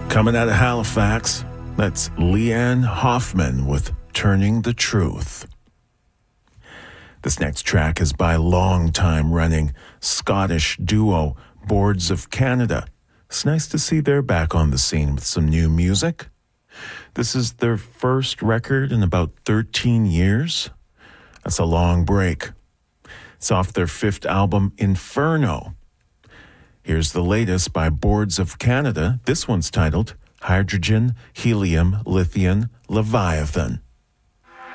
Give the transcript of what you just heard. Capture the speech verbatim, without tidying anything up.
Coming out of Halifax, that's Leanne Hoffman with Turning the Truth. This next track is by long-time running Scottish duo Boards of Canada. It's nice to see they're back on the scene with some new music. This is their first record in about thirteen years. That's a long break. It's off their fifth album, Inferno. Here's the latest by Boards of Canada. This one's titled Hydrogen, Helium, Lithium, Leviathan.